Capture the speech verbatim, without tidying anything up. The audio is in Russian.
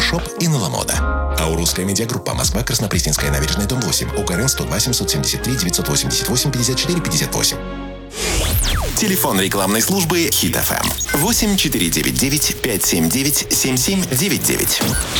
Шоп и Новомода. Аурусская медиагруппа. Москва, Краснопресненская набережная, дом восемь. УКРН сто два семьсот семьдесят три девятьсот восемьдесят восемь пятьдесят четыре пятьдесят восемь. Телефон рекламной службы Хит эф эм восемь четыре девять девять пять семь девять семь семь девять девять.